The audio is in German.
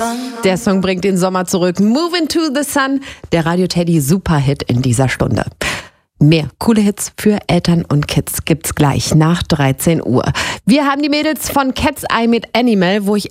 Der Song bringt den Sommer zurück. Move into the Sun, der Radio Teddy Superhit in dieser Stunde. Mehr coole Hits für Eltern und Kids gibt's gleich nach 13 Uhr. Wir haben die Mädels von Cat's Eye mit Animal, wo ich